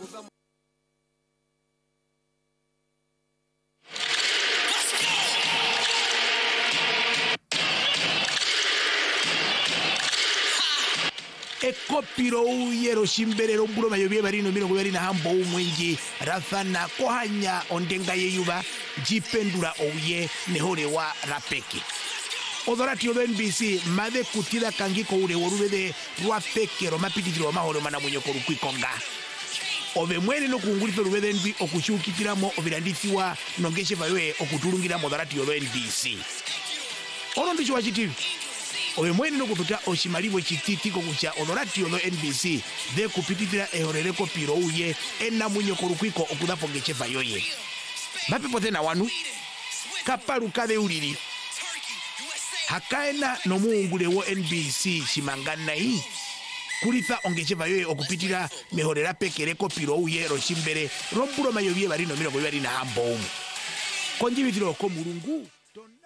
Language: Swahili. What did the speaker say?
Ekopiro yero shimberero mbuloma yobye barino mino kubali na hambo umwingi rafana kohanya ondenga yeyuba jipendura ouye nehore wa rapeki odorati yo NBC made kutida kangiko ure worubede rwapeke romapititiro mahoro mana munyoko rukwikonga ove mwene no kungulito rubede NB okushukitiramo obirandithiwa nongeshe vayoe okutulungira modorati yo NBC orondicho wachitivi owe mwene no kututa oshimalibwe chititiko kucha odorati yo NBC de kupititira ehorereko piro uye ena munyoko rukwiko okudapo ngeche vayoye mapepo tena wanu kapalu kade ulili hakaena no muungule wo NBC shimangana hii kulitha ongeche vayoye okupitira mehorera pekereko piro uye roshimbere rombulo mayobye barino mino kubali na hambo konjibitiro ko mulungu